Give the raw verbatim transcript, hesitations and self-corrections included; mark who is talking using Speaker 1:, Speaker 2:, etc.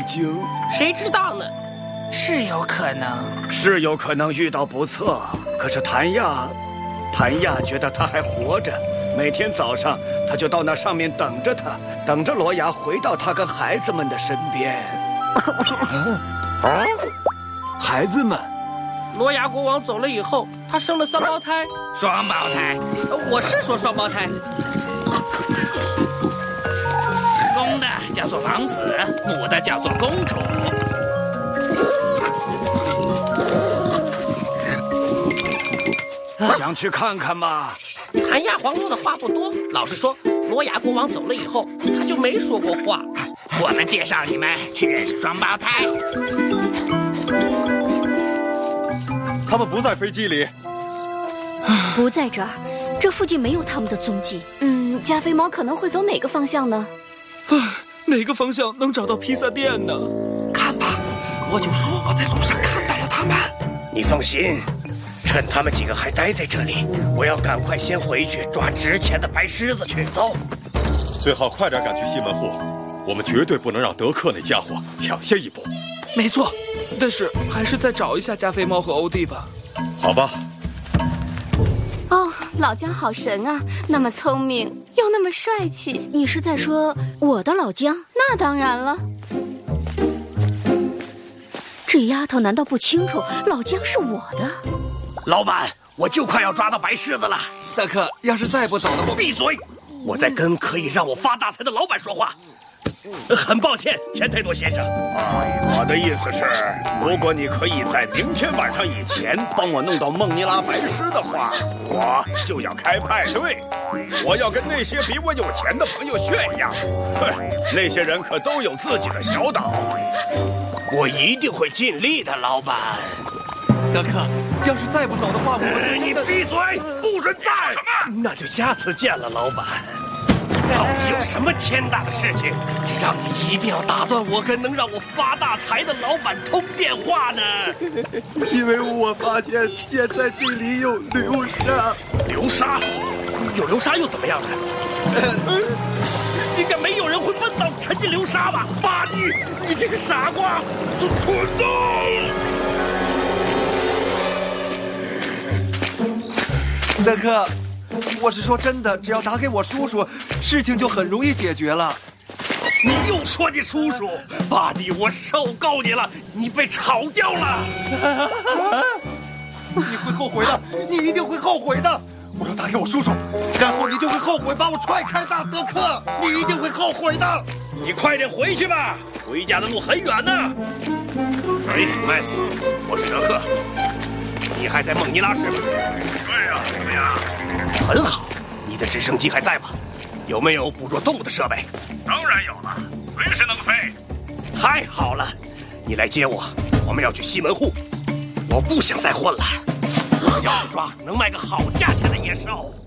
Speaker 1: 经……
Speaker 2: 谁知道呢？
Speaker 3: 是有可能，
Speaker 1: 是有可能遇到不测。可是谭亚，谭亚觉得他还活着，每天早上他就到那上面等着他，等着罗亚回到他跟孩子们的身边。啊、孩子们。
Speaker 2: 罗亚国王走了以后，他生了三胞胎，
Speaker 3: 双胞胎。
Speaker 2: 我是说双胞胎。
Speaker 3: 公的叫做王子，母的叫做公主。
Speaker 1: 想去看看吗？
Speaker 2: 谭亚皇后的话不多，老实说，罗亚国王走了以后，他就没说过话。
Speaker 3: 我们介绍你们去认识双胞胎。
Speaker 4: 他们不在飞机里，
Speaker 5: 不在这儿，这附近没有他们的踪迹。
Speaker 6: 嗯，加菲猫可能会走哪个方向呢？
Speaker 7: 唉，哪个方向能找到披萨店呢？
Speaker 2: 看吧，我就说我在路上看到了他们。
Speaker 8: 你放心，趁他们几个还待在这里，我要赶快先回去抓值钱的白狮子去。走，
Speaker 4: 最好快点赶去西门户，我们绝对不能让德克那家伙抢先一步。
Speaker 7: 没错。但是还是再找一下加菲猫和欧弟吧。
Speaker 4: 好吧。
Speaker 6: 哦，老姜好神啊，那么聪明又那么帅气。
Speaker 5: 你是在说我的老姜？
Speaker 6: 那当然了。
Speaker 5: 这丫头难道不清楚老姜是我的？
Speaker 8: 老板，我就快要抓到白狮子了。
Speaker 1: 萨克，要是再不走的话，
Speaker 8: 闭嘴！我在跟可以让我发大财的老板说话。很抱歉，钱太多先生。
Speaker 1: 哎，我的意思是，如果你可以在明天晚上以前帮我弄到孟尼拉白狮的话，我就要开派对。我要跟那些比我有钱的朋友炫耀。哼，那些人可都有自己的小岛。
Speaker 8: 我一定会尽力的，老板。
Speaker 1: 德克，要是再不走的话，我们
Speaker 8: 就……你闭嘴，不准再什么？那就下次见了，老板。到底有什么天大的事情，让你一定要打断我跟能让我发大财的老板通电话呢？
Speaker 1: 因为我发现现在这里有流沙。
Speaker 8: 流沙？有流沙又怎么样呢？呃、应该没有人会笨到沉进流沙吧？巴蒂，你这个傻瓜，蠢蛋！
Speaker 9: 德克。我是说真的，只要打给我叔叔，事情就很容易解决了。
Speaker 8: 你又说你叔叔，巴蒂，我受够你了，你被炒掉了。
Speaker 9: 你会后悔的，你一定会后悔的。我要打给我叔叔，然后你就会后悔把我踹开的，德克，你一定会后悔的。
Speaker 8: 你快点回去吧，回家的路很远呢。哎，麦斯，我是德克，你还在孟尼拉是吧？对呀，怎么样？很好，你的直升机还在吗？有没有捕捉动物的设备？
Speaker 10: 当然有了，随时能飞。
Speaker 8: 太好了，你来接我，我们要去西门户。我不想再混了，我要去抓能卖个好价钱的野兽。